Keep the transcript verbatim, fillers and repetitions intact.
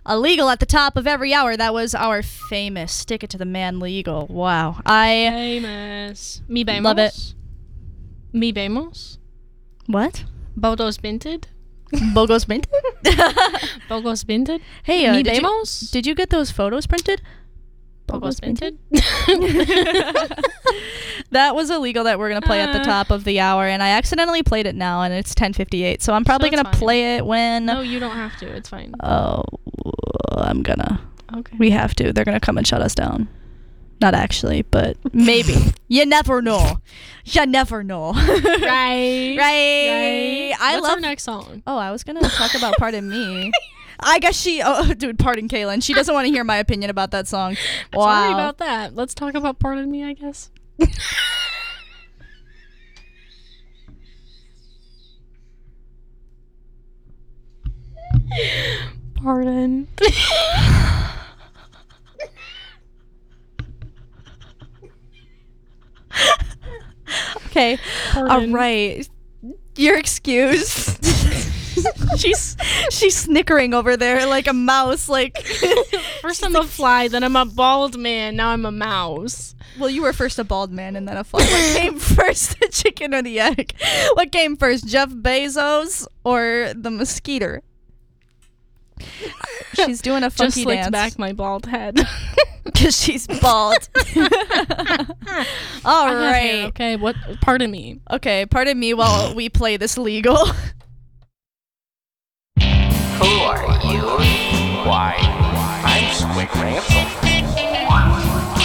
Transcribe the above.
Illegal at the top of every hour. That was our famous Stick It to the Man Legal. Wow. I Famous. Mi vemos. love it. Mi vemos. What? Bodos Binted. Bogos minted? Bogos Binted. Hey, uh, Mi did, you, vemos. did you get those photos printed? Bogos Binted. That was illegal that we're going to play at the Uh. top of the hour, and I accidentally played it now, and it's ten fifty-eight, so I'm probably So going it's to fine. play it when... No, you don't have to. It's fine. Oh, I'm gonna. Okay. We have to. They're going to come and shut us down. Not actually, but maybe. You never know. You never know. Right. Right. Right. I What's love... our next song? Oh, I was going to talk about Pardon Me. I guess she... Oh, dude, pardon Kaylin. She doesn't want to hear my opinion about that song. Wow. Sorry about that. Let's talk about Pardon Me, I guess. Pardon. Okay. Pardon. All right. You're excused. she's she's snickering over there like a mouse. Like, First I'm a fly, then I'm a bald man, now I'm a mouse. well, you were first a bald man and then a fly. What came first, the chicken or the egg? What came first, Jeff Bezos or the mosquito? She's doing a funky Just slicked dance back my bald head. because she's bald. All I have hair, right. okay, what? Pardon me. Okay, pardon me while we play this legal. Who are you? Why, I'm Squick Ransom.